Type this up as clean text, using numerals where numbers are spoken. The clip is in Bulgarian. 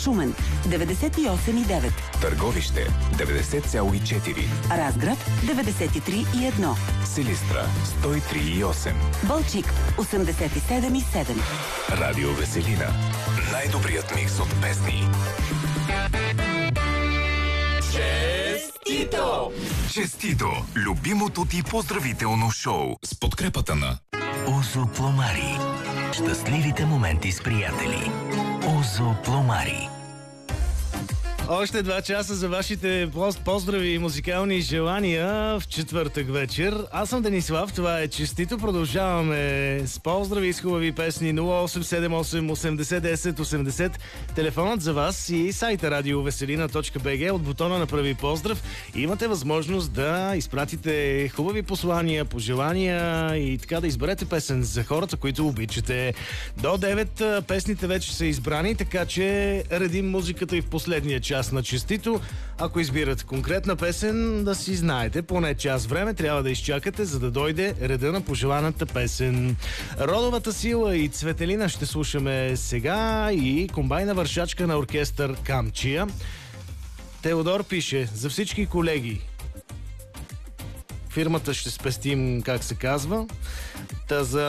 Шумен 98,9, Търговище 90,4, Разград 93,1, Силистра 103,8, Балчик 87,7. Радио Веселина. Най-добрият микс от песни. Честито! Честито! Любимото ти поздравително шоу с подкрепата на Озо Пломари. Щастливите моменти с приятели. Озо Пломари. Още 2 часа за вашите поздрави и музикални желания в четвъртък вечер. Аз съм Денислав, това е Честито. Продължаваме с поздрави и с хубави песни. 0878 80 10 80. Телефонът за вас и сайта radioveselina.bg. От бутона Направи поздрав имате възможност да изпратите хубави послания, пожелания и така да изберете песен за хората, които обичате. До 9 песните вече са избрани, така че редим музиката и в последния час на Честито. Ако избирате конкретна песен, да си знаете, поне час време трябва да изчакате, за да дойде реда на пожеланата песен. Родовата сила и Цветелина ще слушаме сега и комбайна вършачка на оркестър Камчия. Теодор пише: за всички колеги. Фирмата ще спестим, как се казва. Та за